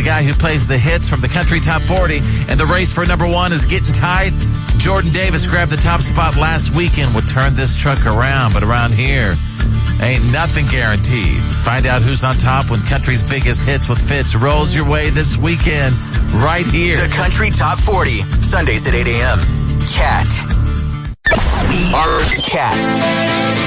guy who plays the hits from the Country Top 40, and the race for number one is getting tight. Jordan Davis grabbed the top spot last weekend, would turn this truck around, but around here, ain't nothing guaranteed. Find out who's on top when country's biggest hits with Fitz rolls your way this weekend, right here. The Country Top 40, Sundays at 8 a.m. Cat. We are Cat.